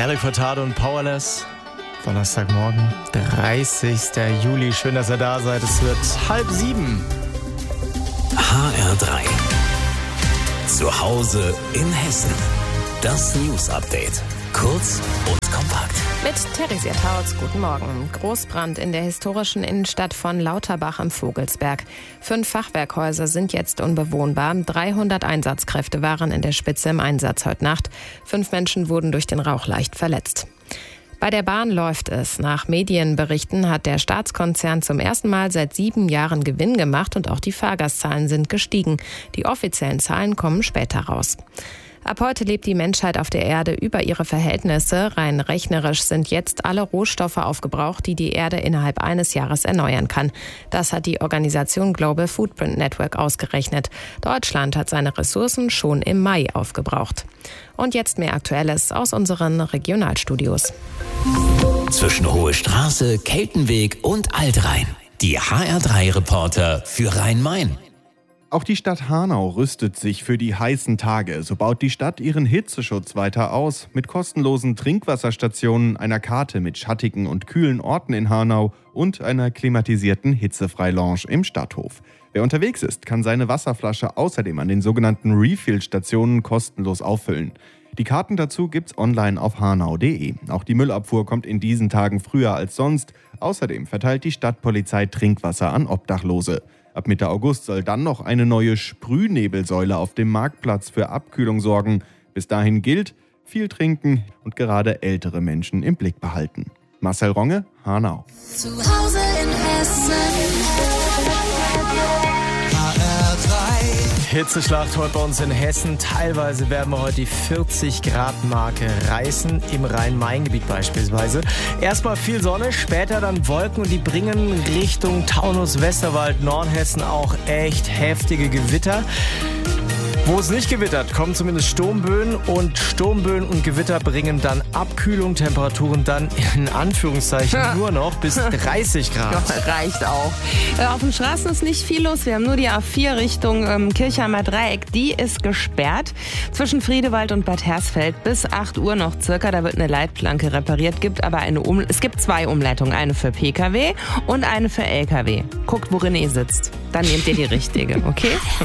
Nelly Furtado und Powerless. Donnerstagmorgen, 30. Juli. Schön, dass ihr da seid. Es wird 6:30. HR3. Zu Hause in Hessen. Das News Update. Kurz und kompakt. Mit Theresia Tautz, guten Morgen. Großbrand in der historischen Innenstadt von Lauterbach im Vogelsberg. 5 Fachwerkhäuser sind jetzt unbewohnbar. 300 Einsatzkräfte waren in der Spitze im Einsatz heute Nacht. 5 Menschen wurden durch den Rauch leicht verletzt. Bei der Bahn läuft es. Nach Medienberichten hat der Staatskonzern zum ersten Mal seit 7 Jahren Gewinn gemacht und auch die Fahrgastzahlen sind gestiegen. Die offiziellen Zahlen kommen später raus. Ab heute lebt die Menschheit auf der Erde über ihre Verhältnisse. Rein rechnerisch sind jetzt alle Rohstoffe aufgebraucht, die die Erde innerhalb eines Jahres erneuern kann. Das hat die Organisation Global Footprint Network ausgerechnet. Deutschland hat seine Ressourcen schon im Mai aufgebraucht. Und jetzt mehr Aktuelles aus unseren Regionalstudios. Zwischen Hohe Straße, Keltenweg und Altrhein. Die HR3-Reporter für Rhein-Main. Auch die Stadt Hanau rüstet sich für die heißen Tage. So baut die Stadt ihren Hitzeschutz weiter aus. Mit kostenlosen Trinkwasserstationen, einer Karte mit schattigen und kühlen Orten in Hanau und einer klimatisierten Hitzefrei-Lounge im Stadthof. Wer unterwegs ist, kann seine Wasserflasche außerdem an den sogenannten Refill-Stationen kostenlos auffüllen. Die Karten dazu gibt's online auf hanau.de. Auch die Müllabfuhr kommt in diesen Tagen früher als sonst. Außerdem verteilt die Stadtpolizei Trinkwasser an Obdachlose. Ab Mitte August soll dann noch eine neue Sprühnebelsäule auf dem Marktplatz für Abkühlung sorgen. Bis dahin gilt, viel trinken und gerade ältere Menschen im Blick behalten. Marcel Ronge, Hanau. Zu Hause in Hessen. Hitzeschlacht heute bei uns in Hessen. Teilweise werden wir heute die 40-Grad-Marke reißen, im Rhein-Main-Gebiet beispielsweise. Erstmal viel Sonne, später dann Wolken und die bringen Richtung Taunus, Westerwald, Nordhessen auch echt heftige Gewitter. Wo es nicht gewittert, kommen zumindest Sturmböen und Gewitter bringen dann Abkühlung, Temperaturen dann in Anführungszeichen nur noch bis 30 Grad. Ja, reicht auch. Auf den Straßen ist nicht viel los. Wir haben nur die A4 Richtung Kirchheimer Dreieck. Die ist gesperrt. Zwischen Friedewald und Bad Hersfeld bis 8 Uhr noch circa. Da wird eine Leitplanke repariert. Es gibt 2 Umleitungen. Eine für Pkw und eine für Lkw. Guckt, worin ihr sitzt. Dann nehmt ihr die richtige, okay?